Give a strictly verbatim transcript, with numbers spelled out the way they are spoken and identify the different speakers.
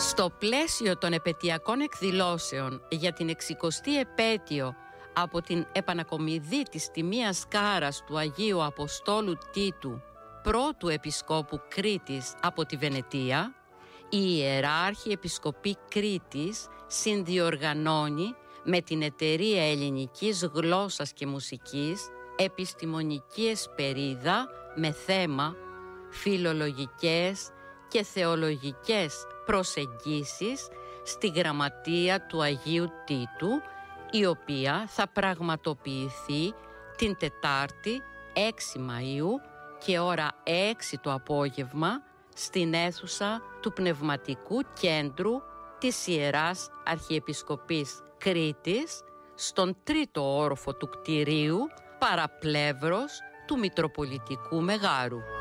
Speaker 1: Στο πλαίσιο των επετειακών εκδηλώσεων για την εξηκοστή επέτειο από την επανακομιδή της τιμίας Κάρας του Αγίου Αποστόλου Τίτου, πρώτου Επισκόπου Κρήτης από τη Βενετία, η Ιεράρχη Επισκοπή Κρήτης συνδιοργανώνει με την Εταιρεία Ελληνικής Γλώσσας και Μουσικής επιστημονική εσπερίδα με θέμα φιλολογικές και θεολογικές προσεγγίσεις στη γραμματεία του Αγίου Τίτου, η οποία θα πραγματοποιηθεί την Τετάρτη έξι Μαΐου και ώρα έξι το απόγευμα στην αίθουσα του Πνευματικού Κέντρου της Ιεράς Αρχιεπισκοπής Κρήτης, στον τρίτο όροφο του κτηρίου, παραπλεύρος του Μητροπολιτικού Μεγάρου.